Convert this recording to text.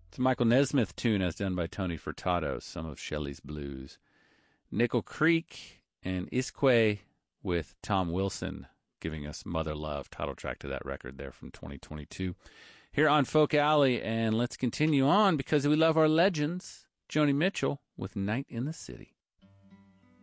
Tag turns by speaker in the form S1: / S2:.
S1: It's a Michael Nesmith tune as done by Tony Furtado, some of Shelley's blues. Nickel Creek and Isque with Tom Wilson giving us Mother Love, title track to that record there from 2022. Here on Folk Alley, and let's continue on because we love our legends. Joni Mitchell with Night in the City.